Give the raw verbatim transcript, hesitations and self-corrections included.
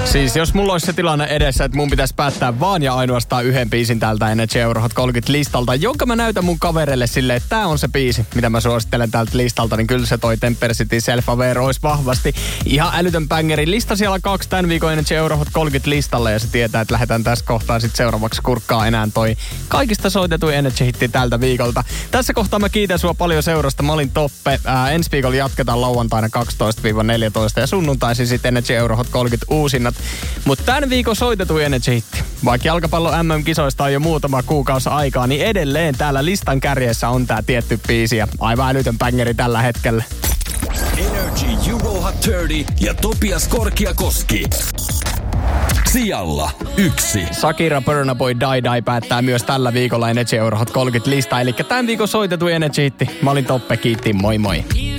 Siis jos mulla olisi se tilanne edessä, että mun pitäisi päättää vaan ja ainoastaan yhden biisin tältä Energy Euro Hot kolmekymmentä listalta, jonka mä näytän mun kavereille silleen, että tää on se biisi, mitä mä suosittelen tältä listalta, niin kyllä se toi Temper City Self Aware olisi vahvasti ihan älytön bängeri. Lista siellä kaksi tämän viikon Energy Euro Hot kolmekymmentä listalla ja se tietää, että lähdetään tässä kohtaa sitten seuraavaksi kurkkaa enää toi kaikista soitetuin Energy-hitti tältä viikolta. Tässä kohtaa mä kiitän sua paljon seurasta. Mä olin Toppe. Ää, ensi viikolla jatketaan lauantaina kaksitoista neljätoista ja sunnuntaisin sitten Energy Euro Hot kolmekymmentä uusinnat. Mutta tämän viikon soitetuin Energy-hitti. Vaikka jalkapallon M M-kisoista on jo muutama kuukausi aikaa, niin edelleen täällä listan kärjessä on tää tietty biisi ja aivan älytön bängeri tällä hetkellä. Energy Euro Hot kolmekymmentä ja Topias Korkiakoski. Sijalla yksi. Shakira Burna Boy Die Die päättää myös tällä viikolla Energy Euro Hot kolmekymmentä lista. Eli tämän viikon soitetuin Energy-hitti. Mä olin Toppe, kiitti, moi moi.